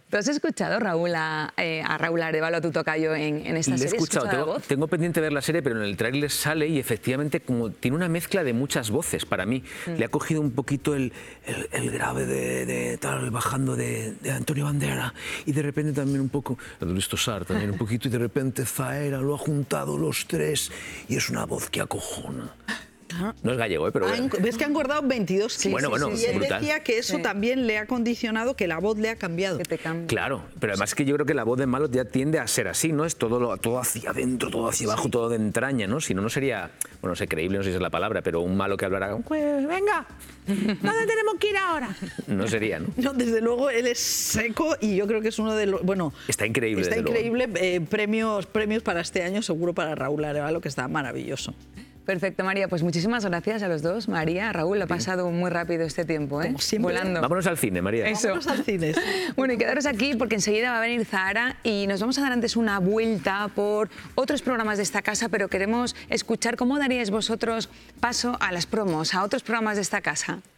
¿Tú has escuchado, Raúl, a Raúl Arévalo, a tu tocayo, en esta Le he serie? escuchado, ¿Has escuchado la voz? tengo pendiente de ver la serie, pero en el tráiler sale y efectivamente como tiene una mezcla de muchas voces para mí. Le ha cogido un poquito el grave de tal, bajando de Antonio Bandera, y de repente también un poco el de Luis Tosar, también un poquito, y de repente Zaera lo ha juntado los tres y es una voz que acojona. No es gallego, pero bueno. Ves que han guardado 22 Sí, kilos. bueno, Y él brutal. decía que eso también le ha condicionado, que la voz le ha cambiado. Que te cambia. Claro, pero además que yo creo que la voz de Malo ya tiende a ser así, ¿no? Es todo hacia adentro, todo hacia abajo, todo de entraña, ¿no? Si no, no sería, bueno, no sé, creíble, no sé si es la palabra, pero un malo que hablara, pues venga, ¿dónde tenemos que ir ahora? No sería, ¿no? No, desde luego él es seco y yo creo que es uno de los... Bueno, Está increíble, está desde luego. increíble. Premios para este año seguro para Raúl Arévalo, que está maravilloso. Perfecto, María. Pues muchísimas gracias a los dos. María, Raúl, ha pasado muy rápido este tiempo, ¿eh? Como siempre. Volando. Vámonos al cine, María. Eso. Vámonos al cine. Bueno, y quedaros aquí porque enseguida va a venir Zahara y nos vamos a dar antes una vuelta por otros programas de esta casa, pero queremos escuchar cómo daríais vosotros paso a las promos, a otros programas de esta casa.